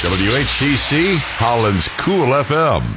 WHTC, Holland's Cool FM.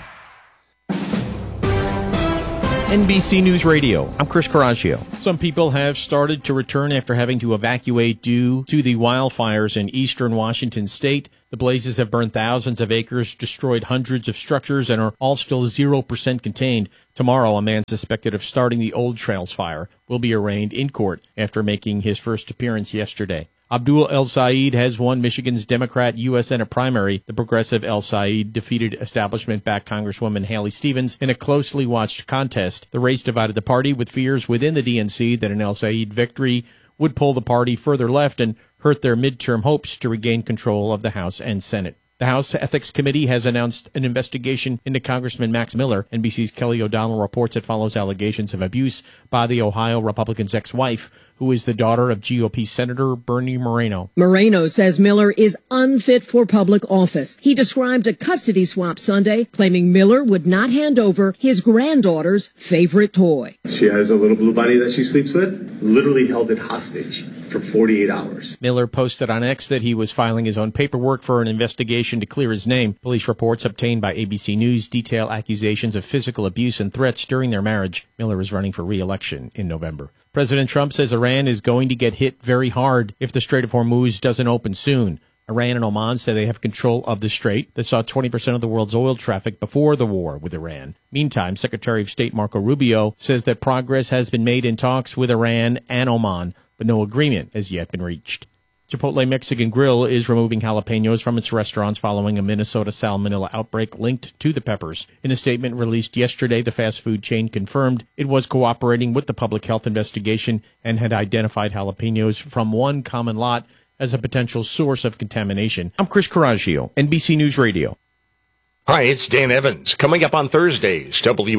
NBC News Radio. I'm Chris Coraggio. Some people have started to return after having to evacuate due to the wildfires in eastern Washington state. The blazes have burned thousands of acres, destroyed hundreds of structures, and are all still 0% contained. Tomorrow, a man suspected of starting the Old Trails fire will be arraigned in court after making his first appearance yesterday. Abdul El Said has won Michigan's Democrat U.S. Senate primary. The progressive El Said defeated establishment-backed Congresswoman Haley Stevens in a closely watched contest. The race divided the party, with fears within the DNC that an El Said victory would pull the party further left and hurt their midterm hopes to regain control of the House and Senate. The House Ethics Committee has announced an investigation into Congressman Max Miller. NBC's Kelly O'Donnell reports it follows allegations of abuse by the Ohio Republican's ex-wife, who is the daughter of GOP Senator Bernie Moreno. Moreno says Miller is unfit for public office. He described a custody swap Sunday, claiming Miller would not hand over his granddaughter's favorite toy. She has a little blue bunny that she sleeps with, literally held it hostage for 48 hours. Miller posted on X that he was filing his own paperwork for an investigation to clear his name. Police reports obtained by ABC News detail accusations of physical abuse and threats during their marriage. Miller is running for re-election in November. President Trump says Iran is going to get hit very hard if the Strait of Hormuz doesn't open soon. Iran and Oman say they have control of the strait that saw 20% of the world's oil traffic before the war with Iran. Meantime, Secretary of State Marco Rubio says that progress has been made in talks with Iran and Oman, but no agreement has yet been reached. Chipotle Mexican Grill is removing jalapenos from its restaurants following a Minnesota salmonella outbreak linked to the peppers. In a statement released yesterday, the fast food chain confirmed it was cooperating with the public health investigation and had identified jalapenos from one common lot as a potential source of contamination. I'm Chris Coraggio, NBC News Radio. Hi, it's Dan Evans. Coming up on Thursday's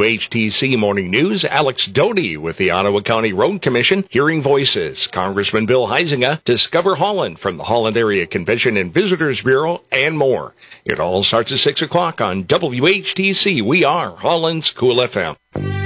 WHTC Morning News, Alex Doty with the Ottawa County Road Commission, Hearing Voices, Congressman Bill Huizenga, Discover Holland from the Holland Area Convention and Visitors Bureau, and more. It all starts at 6 o'clock on WHTC. We are Holland's Cool FM.